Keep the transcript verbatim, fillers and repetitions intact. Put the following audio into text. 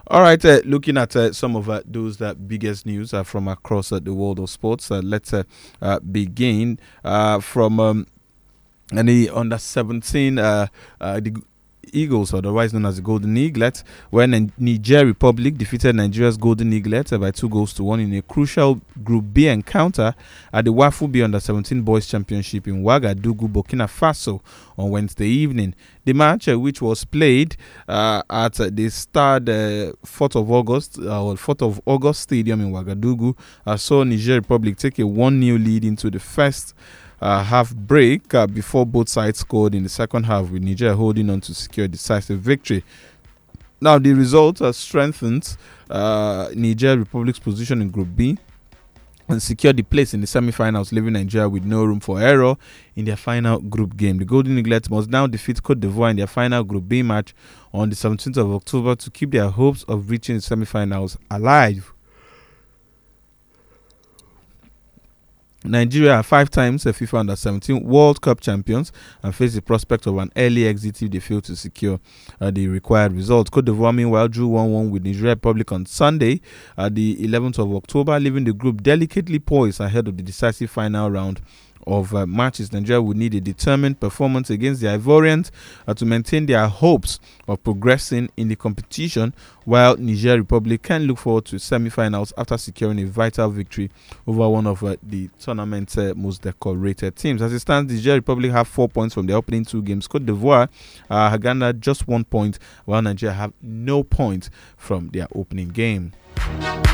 All right, uh, looking at uh, some of uh, those uh, biggest news uh, from across uh, the world of sports, uh, let's uh, uh, begin uh, from um, and the under seventeen, uh, uh, the Eagles, otherwise known as the Golden Eaglets, when the Niger Republic defeated Nigeria's Golden Eaglets uh, by two goals to one in a crucial Group B encounter at the Wafu B under seventeen Boys Championship in Ouagadougou, Burkina Faso on Wednesday evening. The match, uh, which was played uh, at uh, the Stade uh, fourth of August uh, or fourth of August Stadium in Ouagadougou, uh, saw Niger Republic take a one nil lead into the first Uh, half break uh, before both sides scored in the second half, with Niger holding on to secure decisive victory. Now, the result has strengthened uh, Niger Republic's position in Group B and secured the place in the semi-finals, leaving Nigeria with no room for error in their final group game. The Golden Eaglets must now defeat Cote d'Ivoire in their final Group B match on the seventeenth of October to keep their hopes of reaching the semi-finals alive. Nigeria are five times a FIFA Under seventeen World Cup champions and face the prospect of an early exit if they fail to secure uh, the required results. Cote d'Ivoire, meanwhile, drew one one with Nigeria Republic on Sunday, at the eleventh of October, leaving the group delicately poised ahead of the decisive final round of uh, matches. Nigeria would need a determined performance against the Ivorians uh, to maintain their hopes of progressing in the competition, while Niger Republic can look forward to semi-finals after securing a vital victory over one of uh, the tournament's uh, most decorated teams. As it stands, Niger Republic have four points from the opening two games. Cote d'Ivoire uh, garnered just one point, while Nigeria have no point from their opening game.